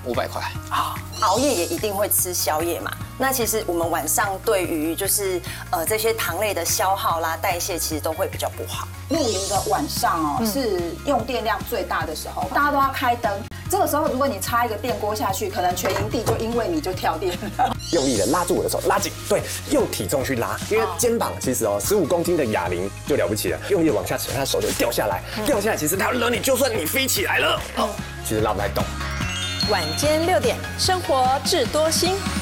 500块啊。熬夜也一定会吃宵夜嘛？那其实我们晚上对于就是这些糖类的消耗啦、代谢，其实都会比较不好。 露营的晚上是用电量最大的时候，大家都要开灯。这个时候，如果你插一个电锅下去，可能全营地就因为你就跳电了。 用力的拉住我的手，拉紧，对，用体重去拉，因为肩膀其实15公斤的哑铃就了不起了，用力往下扯，他手就掉下来，掉下来其实他要惹你，就算你飞起来了，其实拉不太动。 晚间6点，生活智多星。